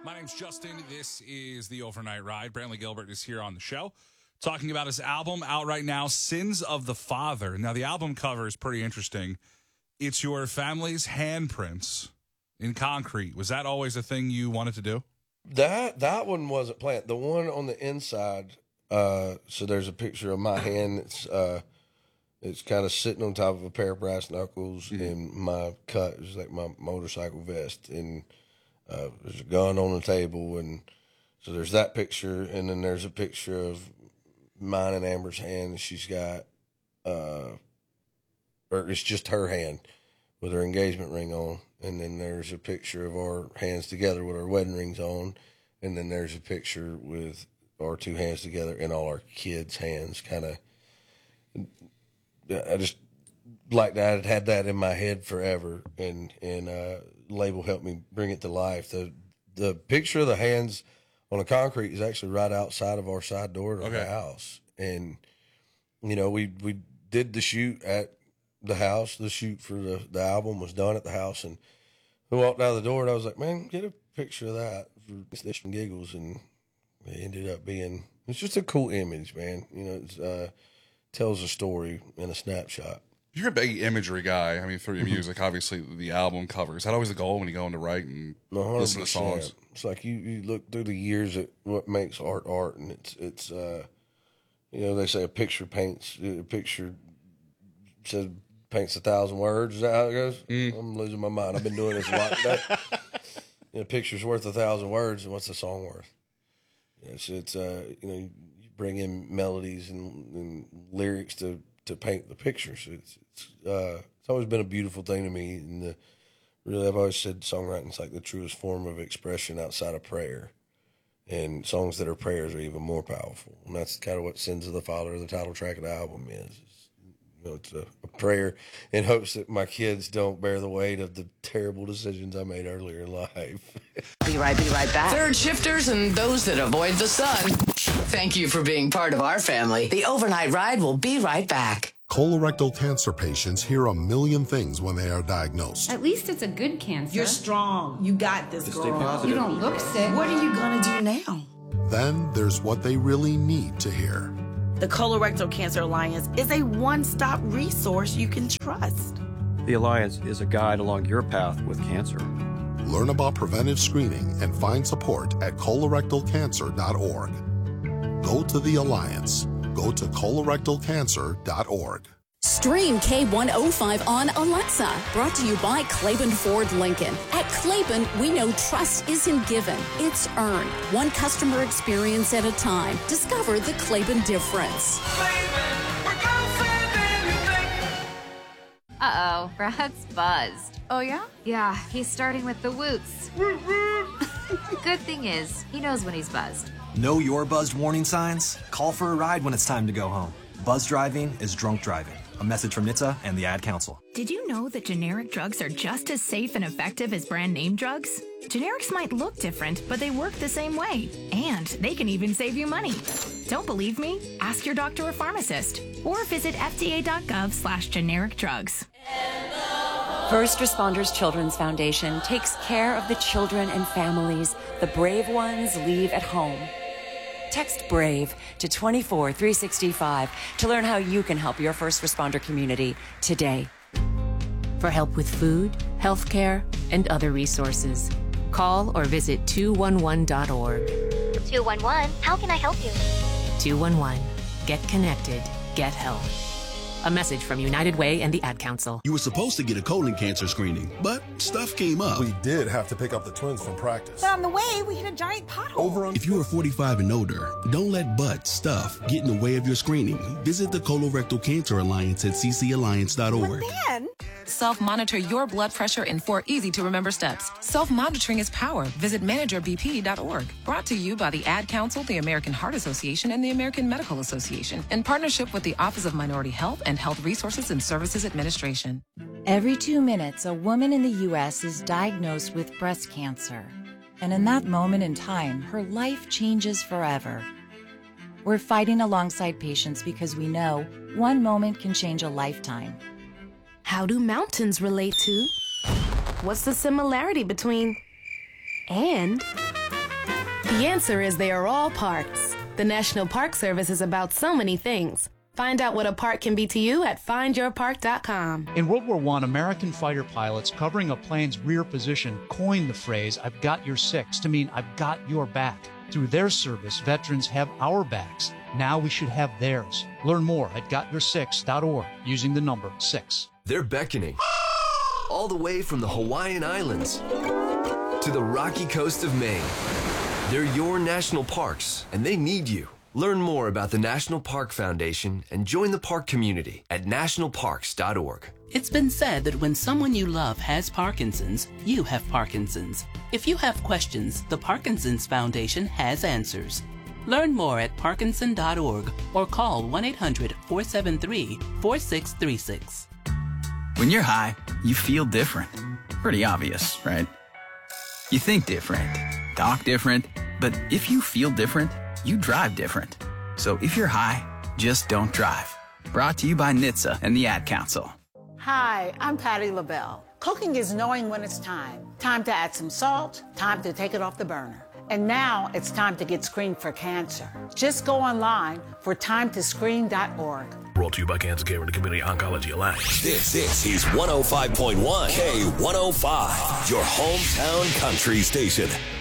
My name's Justin. This is the Overnight Ride. Brantley Gilbert is here on the show talking about his album out right now, Sins of the Father. Now, the album cover is pretty interesting. It's your family's handprints in concrete. Was that always a thing you wanted to do? That one wasn't planned. The one on the inside, so there's a picture of my hand. It's kind of sitting on top of a pair of brass knuckles, and my cut is like my motorcycle vest, and there's a gun on the table, and so there's that picture, and then there's a picture of mine and Amber's hand, and she's got, or it's just her hand with her engagement ring on, and then there's a picture of our hands together with our wedding rings on, and then there's a picture with our two hands together and all our kids' hands, kind of. I just like that. I'd had that in my head forever, and label helped me bring it to life. The picture of the hands on the concrete is actually right outside of our side door to the house. And, you know, we did the shoot at the house. The shoot for the album was done at the house. And we walked out the door, and I was like, man, get a picture of that for Snitch and Giggles. And it ended up being, it's just a cool image, man. You know, it's, tells a story in a snapshot. You're a big imagery guy. I mean, through your music, obviously the album covers. Is that always the goal when you go into write and 100%. listen to songs? It's like you look through the years at what makes art, and it's you know, they say a picture paints 1,000 words. Is that how it goes? I'm losing my mind. I've been doing this a lot today. You know, a picture's worth 1,000 words, and what's the song worth? It's you know, you bring in melodies and lyrics to paint the picture. So it's always been a beautiful thing to me. And really, I've always said songwriting's like the truest form of expression outside of prayer. And songs that are prayers are even more powerful. And that's kind of what Sins of the Father, the title track of the album, is. You know, it's a prayer in hopes that my kids don't bear the weight of the terrible decisions I made earlier in life. Be right back. Third shifters and those that avoid the sun. Thank you for being part of our family. The Overnight Ride will be right back. Colorectal cancer patients hear a million things when they are diagnosed. At least it's a good cancer. You're strong. You got this, girl. Stay positive. You don't look sick. What are you going to do now? Then there's what they really need to hear. The Colorectal Cancer Alliance is a one-stop resource you can trust. The Alliance is a guide along your path with cancer. Learn about preventive screening and find support at colorectalcancer.org. Go to the Alliance. Go to colorectalcancer.org. Stream K105 on Alexa. Brought to you by Claiborne Ford Lincoln. At Claiborne, we know trust isn't given, it's earned. One customer experience at a time. Discover the Claiborne difference. Uh-oh, Brad's buzzed. Oh, yeah? Yeah, he's starting with the woots. Good thing is, he knows when he's buzzed. Know your buzzed warning signs? Call for a ride when it's time to go home. Buzz driving is drunk driving. A message from NHTSA and the Ad Council. Did you know that generic drugs are just as safe and effective as brand name drugs? Generics might look different, but they work the same way. And they can even save you money. Don't believe me? Ask your doctor or pharmacist. Or visit fda.gov/generic drugs. First Responders Children's Foundation takes care of the children and families the brave ones leave at home. Text BRAVE to 24365 to learn how you can help your first responder community today. For help with food, healthcare, and other resources, call or visit 211.org. 211, how can I help you? 211. Get connected. Get help. A message from United Way and the Ad Council. You were supposed to get a colon cancer screening, but stuff came up. We did have to pick up the twins from practice. But on the way, we hit a giant pothole. If you are 45 and older, don't let butt stuff get in the way of your screening. Visit the Colorectal Cancer Alliance at ccalliance.org. Self-monitor your blood pressure in 4 easy-to-remember steps. Self-monitoring is power. Visit managerbp.org. Brought to you by the Ad Council, the American Heart Association, and the American Medical Association, in partnership with the Office of Minority Health and Health Resources and Services Administration. Every 2 minutes, a woman in the U.S. is diagnosed with breast cancer. And in that moment in time, her life changes forever. We're fighting alongside patients because we know one moment can change a lifetime. How do mountains relate to? What's the similarity between and The answer is they are all parks. The National Park Service is about so many things. Find out what a park can be to you at findyourpark.com. In World War I, American fighter pilots covering a plane's rear position coined the phrase, "I've got your six," to mean "I've got your back." Through their service, veterans have our backs. Now we should have theirs. Learn more at gotyoursix.org using the number 6. They're beckoning. All the way from the Hawaiian Islands to the rocky coast of Maine. They're your national parks, and they need you. Learn more about the National Park Foundation and join the park community at nationalparks.org. It's been said that when someone you love has Parkinson's, you have Parkinson's. If you have questions, the Parkinson's Foundation has answers. Learn more at parkinson.org or call 1-800-473-4636. When you're high, you feel different. Pretty obvious, right? You think different, talk different, but if you feel different, you drive different. So if you're high, just don't drive. Brought to you by NHTSA and the Ad Council. Hi, I'm Patti LaBelle. Cooking is knowing when it's time. Time to add some salt, time to take it off the burner. And now it's time to get screened for cancer. Just go online for timetoscreen.org. Brought to you by Cancer Care and the Community Oncology Alliance. This is 105.1 K105, your hometown country station.